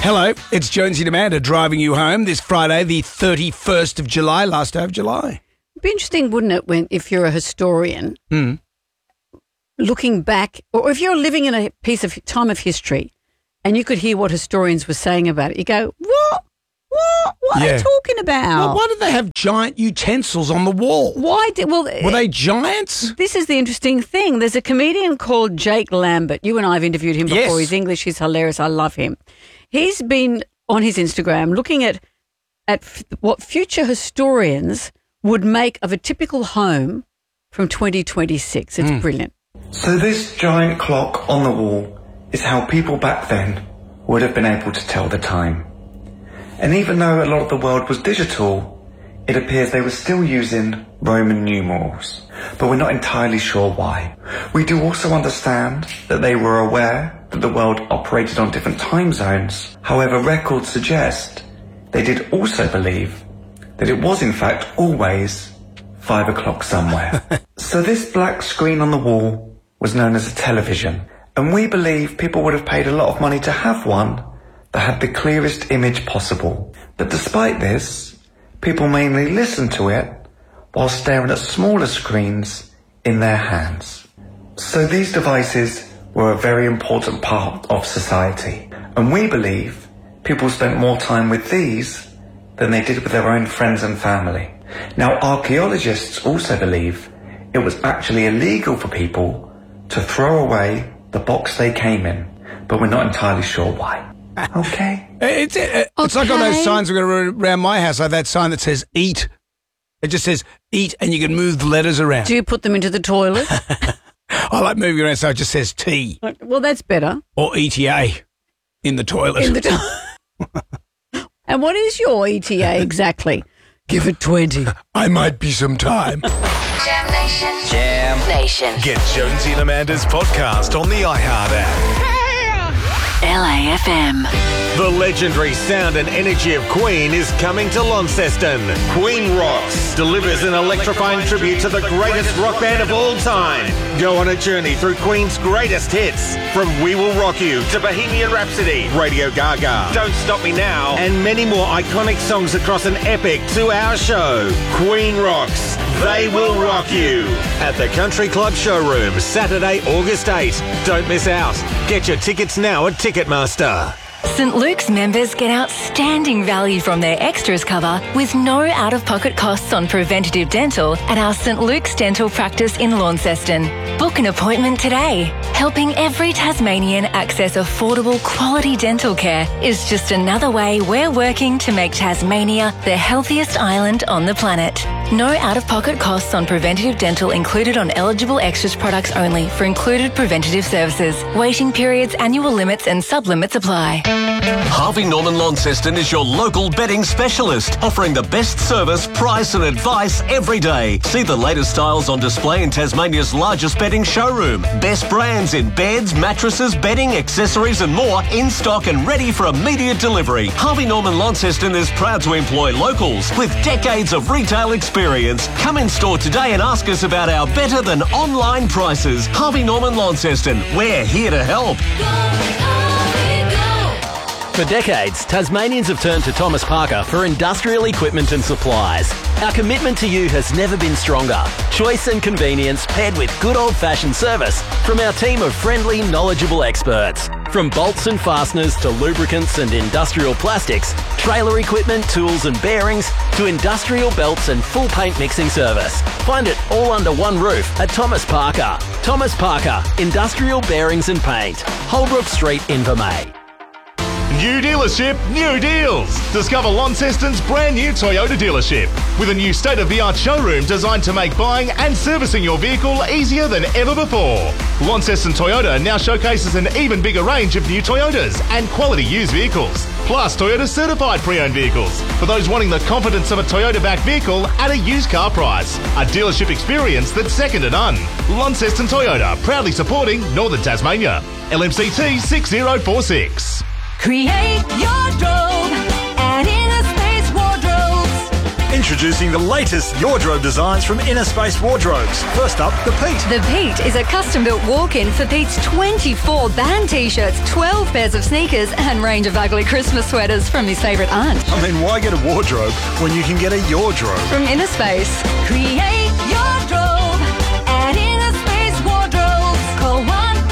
Hello, it's Jonesy and Amanda driving you home this Friday, the 31st of July, last day of July. It'd be interesting, wouldn't it, if you're a historian, looking back, or if you're living in a piece of time of history and you could hear what historians were saying about it, you go, what? What are they talking about? Well, why did they have giant utensils on the wall? Were they giants? This is the interesting thing. There's a comedian called Jake Lambert. You and I have interviewed him before. Yes. He's English. He's hilarious. I love him. He's been on his Instagram looking at what future historians would make of a typical home from 2026. It's brilliant. So this giant clock on the wall is how people back then would have been able to tell the time. And even though a lot of the world was digital, it appears they were still using Roman numerals. But we're not entirely sure why. We do also understand that they were aware that the world operated on different time zones. However, records suggest they did also believe that it was in fact always 5 o'clock somewhere. So this black screen on the wall was known as a television. And we believe people would have paid a lot of money to have one that had the clearest image possible. But despite this, people mainly listened to it while staring at smaller screens in their hands. So these devices were a very important part of society. And we believe people spent more time with these than they did with their own friends and family. Now, archaeologists also believe it was actually illegal for people to throw away the box they came in, but we're not entirely sure why. Okay. It's like on those signs we've got around my house, like that sign that says eat. It just says eat and you can move the letters around. Do you put them into the toilet? I like moving around so it just says tea. Well, that's better. Or ETA in the toilet. And what is your ETA exactly? Give it 20. I might be some time. Jam Nation. Jam Nation. Get Jonesy and Amanda's podcast on the iHeart app. LAFM. The legendary sound and energy of Queen is coming to Launceston. Queen Rocks delivers an electrifying tribute to the greatest rock band of all time. Go on a journey through Queen's greatest hits, from We Will Rock You to Bohemian Rhapsody, Radio Gaga, Don't Stop Me Now, and many more iconic songs across an epic 2-hour show. Queen Rocks, They Will Rock You, at the Country Club Showroom, Saturday, August 8. Don't miss out. Get your tickets now at Ticketmaster. St Luke's members get outstanding value from their extras cover with no out-of-pocket costs on preventative dental at our St Luke's Dental Practice in Launceston. Book an appointment today. Helping every Tasmanian access affordable quality dental care is just another way we're working to make Tasmania the healthiest island on the planet. No out-of-pocket costs on preventative dental included on eligible extras products only for included preventative services. Waiting periods, annual limits and sub-limits apply. Harvey Norman Launceston is your local bedding specialist, offering the best service, price and advice every day. See the latest styles on display in Tasmania's largest bedding showroom. Best brands in beds, mattresses, bedding, accessories and more in stock and ready for immediate delivery. Harvey Norman Launceston is proud to employ locals with decades of retail experience. Come in store today and ask us about our better than online prices. Harvey Norman Launceston, we're here to help. For decades, Tasmanians have turned to Thomas Parker for industrial equipment and supplies. Our commitment to you has never been stronger. Choice and convenience paired with good old-fashioned service from our team of friendly, knowledgeable experts. From bolts and fasteners to lubricants and industrial plastics, trailer equipment, tools and bearings, to industrial belts and full paint mixing service. Find it all under one roof at Thomas Parker. Thomas Parker, Industrial Bearings and Paint. Holbrook Street, Invermay. New dealership, new deals. Discover Launceston's brand new Toyota dealership with a new state-of-the-art showroom designed to make buying and servicing your vehicle easier than ever before. Launceston Toyota now showcases an even bigger range of new Toyotas and quality used vehicles, plus Toyota certified pre-owned vehicles for those wanting the confidence of a Toyota-backed vehicle at a used car price. A dealership experience that's second to none. Launceston Toyota, proudly supporting Northern Tasmania. LMCT 6046. Create your strobe at Inner Space Wardrobes. Introducing the latest wardrobe designs from Inner Space Wardrobes. First up, the Pete. The Pete is a custom-built walk-in for Pete's 24 band T-shirts, 12 pairs of sneakers and range of ugly Christmas sweaters from his favourite aunt. I mean, why get a wardrobe when you can get a Yordrobe? From Inner Space. Create your drobe at Inner Space Wardrobes. Call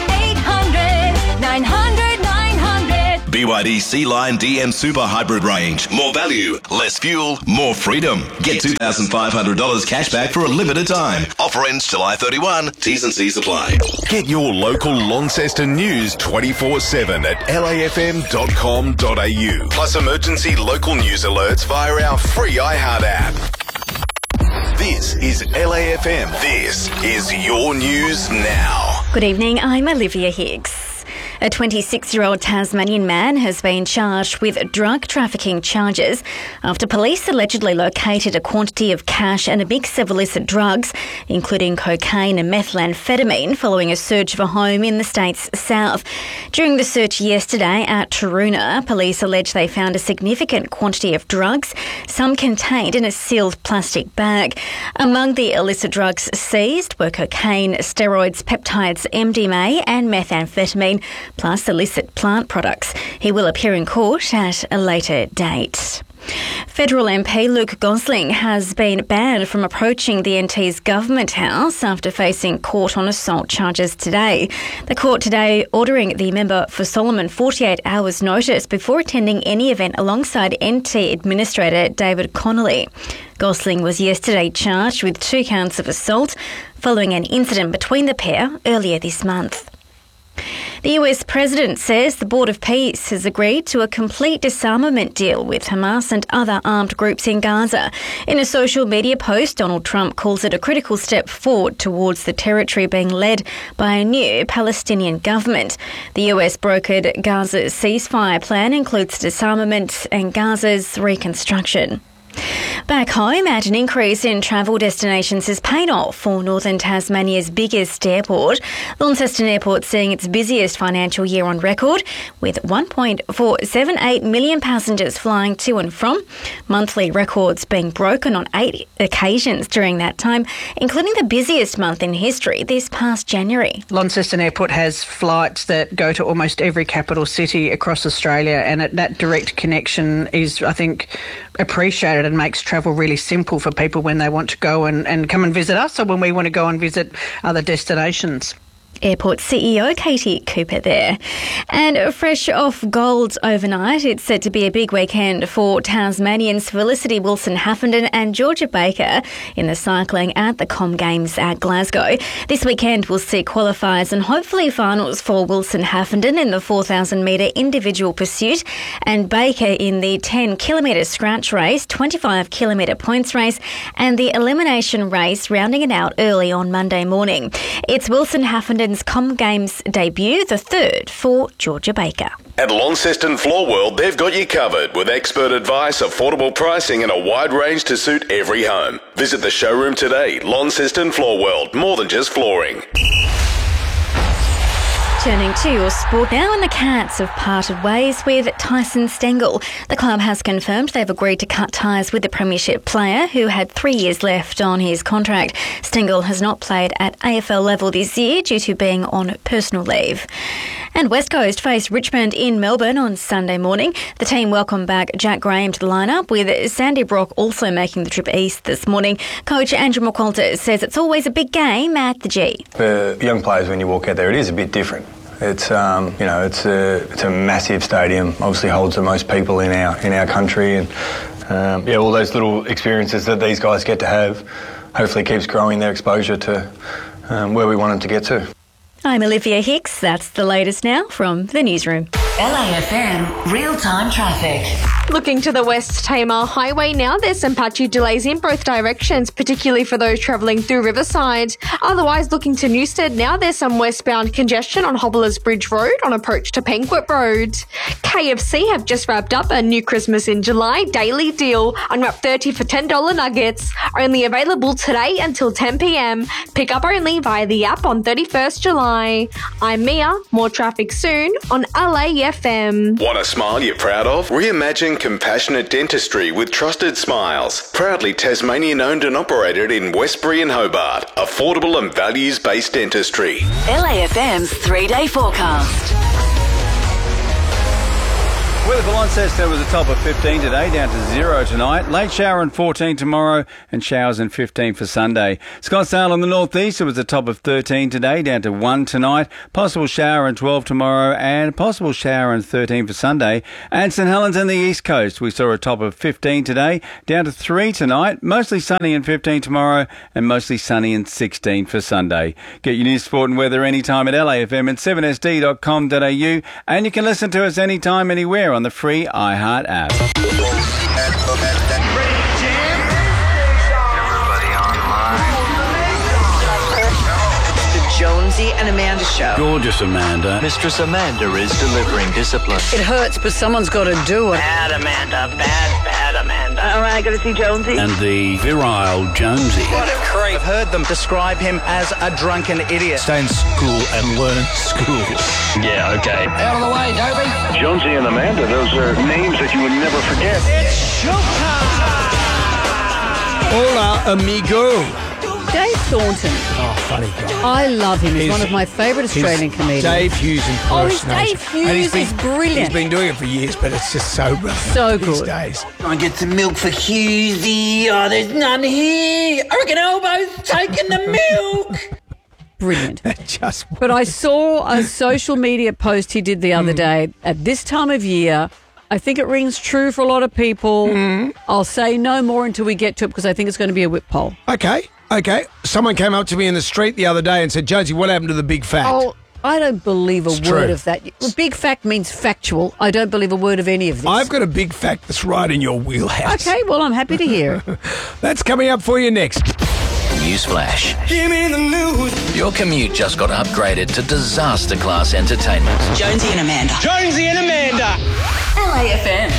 1-800-900-900. BYD Sea-Line DM Super Hybrid Range. More value, less fuel, more freedom. Get $2,500 cash back for a limited time. Offer ends July 31. T's and C's apply. Get your local Launceston news 24/7 at lafm.com.au. Plus emergency local news alerts via our free iHeart app. This is LAFM. This is your news now. Good evening, I'm Olivia Higgs. A 26-year-old Tasmanian man has been charged with drug trafficking charges after police allegedly located a quantity of cash and a mix of illicit drugs, including cocaine and methamphetamine, following a search of a home in the state's south. During the search yesterday at Taroona, police allege they found a significant quantity of drugs, some contained in a sealed plastic bag. Among the illicit drugs seized were cocaine, steroids, peptides, MDMA and methamphetamine, plus illicit plant products. He will appear in court at a later date. Federal MP Luke Gosling has been banned from approaching the NT's Government House after facing court on assault charges today. The court today ordering the member for Solomon 48 hours notice before attending any event alongside NT Administrator David Connolly. Gosling was yesterday charged with 2 counts of assault following an incident between the pair earlier this month. The US President says the Board of Peace has agreed to a complete disarmament deal with Hamas and other armed groups in Gaza. In a social media post, Donald Trump calls it a critical step forward towards the territory being led by a new Palestinian government. The US brokered Gaza's ceasefire plan includes disarmament and Gaza's reconstruction. Back home, an increase in travel destinations has paid off for Northern Tasmania's biggest airport. Launceston Airport seeing its busiest financial year on record, with 1.478 million passengers flying to and from. Monthly records being broken on 8 occasions during that time, including the busiest month in history this past January. Launceston Airport has flights that go to almost every capital city across Australia, and that direct connection is, I think, appreciated and makes travel really simple for people when they want to go and come and visit us, or when we want to go and visit other destinations. Airport CEO Katie Cooper there. And fresh off gold overnight, it's set to be a big weekend for Tasmanians Felicity Wilson-Haffenden and Georgia Baker in the cycling at the Com Games at Glasgow. This weekend will see qualifiers and hopefully finals for Wilson-Haffenden in the 4,000 metre individual pursuit and Baker in the 10-kilometre scratch race, 25-kilometre points race and the elimination race, rounding it out early on Monday morning. It's Wilson-Haffenden Com Games debut, the third for Georgia Baker. At Launceston Floor World, they've got you covered with expert advice, affordable pricing and a wide range to suit every home. Visit the showroom today. Launceston Floor World, more than just flooring. Turning to your sport now, and the Cats have parted ways with Tyson Stengel. The club has confirmed they've agreed to cut ties with the Premiership player who had 3 years left on his contract. Stengel has not played at AFL level this year due to being on personal leave. And West Coast face Richmond in Melbourne on Sunday morning. The team welcomed back Jack Graham to the lineup, with Sandy Brock also making the trip east this morning. Coach Andrew McQualter says it's always a big game at the G. For young players, when you walk out there, it is a bit different. It's it's a massive stadium. Obviously holds the most people in our country, and all those little experiences that these guys get to have, hopefully keeps growing their exposure to where we want them to get to. I'm Olivia Hicks. That's the latest now from the newsroom. LAFM real-time traffic. Looking to the West Tamar Highway now, there's some patchy delays in both directions, particularly for those travelling through Riverside. Otherwise, looking to Newstead now, there's some westbound congestion on Hobblers Bridge Road on approach to Penquet Road. KFC have just wrapped up a new Christmas in July daily deal on wrap 30 for $10 nuggets, only available today until 10 p.m. Pick up only via the app on 31st July. I'm Mia. More traffic soon on LAFM. Want a smile you're proud of? Reimagine and compassionate dentistry with trusted smiles. Proudly Tasmanian owned and operated in Westbury and Hobart. Affordable and values-based dentistry. LAFM's 3-day forecast. Weather for Launceston was a top of 15 today, down to 0 tonight. Late shower and 14 tomorrow, and showers and 15 for Sunday. Scottsdale on the northeast, it was a top of 13 today, down to 1 tonight. Possible shower and 12 tomorrow, and possible shower and 13 for Sunday. And St Helens on the east coast, we saw a top of 15 today, down to 3 tonight. Mostly sunny and 15 tomorrow, and mostly sunny and 16 for Sunday. Get your news, sport and weather anytime at LAFM and 7sd.com.au, and you can listen to us anytime, anywhere on the free iHeart app. Jonesy and Amanda show. Gorgeous Amanda. Mistress Amanda is delivering discipline. It hurts, but someone's got to do it. Bad Amanda. Bad Amanda. All right, got to see Jonesy. And the virile Jonesy. What a creep. I've heard them describe him as a drunken idiot. Stay in school and learn school. Yeah, okay. Out of the way, Dobie. Jonesy and Amanda, those are names that you would never forget. It's showtime. Hola, amigo. Dave Thornton. Oh, funny guy. I love him. He's one of my favourite Australian comedians. Dave Hughes impersonation. Oh, his Dave Hughes is brilliant. He's been doing it for years, but it's just so brilliant. So good. These days. I get some milk for Hughesy. Oh, there's none here. I reckon Elbo's taking the milk. Brilliant. Just. But I saw a social media post he did the other day. At this time of year, I think it rings true for a lot of people. I'll say no more until we get to it because I think it's going to be a whip poll. Okay. Someone came up to me in the street the other day and said, Jonesy, what happened to the big fact? Oh, I don't believe a It's word true. of that. Big fact means factual. I don't believe a word of any of this. I've got a big fact that's right in your wheelhouse. Okay, well, I'm happy to hear it. That's coming up for you next. Newsflash. Give me the news. Your commute just got upgraded to disaster class entertainment. Jonesy and Amanda. Jonesy and Amanda. LAFM.